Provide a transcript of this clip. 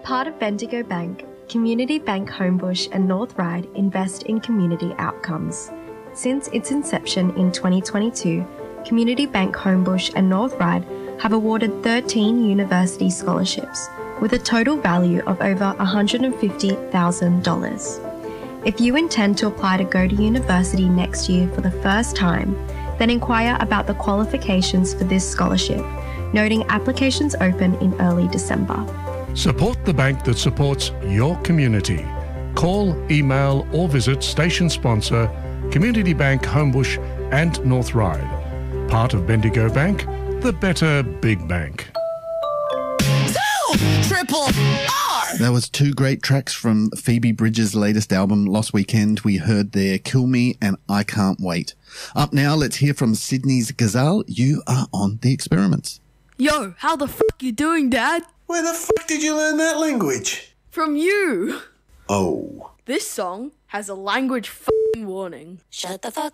part of Bendigo Bank, Community Bank Homebush and North Ryde invest in community outcomes. Since its inception in 2022, Community Bank Homebush and North Ryde have awarded 13 university scholarships with a total value of over $150,000. If you intend to apply to go to university next year for the first time, then inquire about the qualifications for this scholarship, noting applications open in early December. Support the bank that supports your community. Call, email or visit station sponsor Community Bank Homebush and North Ryde. Part of Bendigo Bank, the better big bank. Triple R! That was two great tracks from Phoebe Bridges' latest album, Lost Weekend. We heard there Kill Me and I Can't Wait. Up now, let's hear from Sydney's Gazelle. You are on The Experiments. Yo, how the fuck you doing, Dad? Where the fuck did you learn that language? From you! Oh. This song has a language f***ing warning. Shut the fuck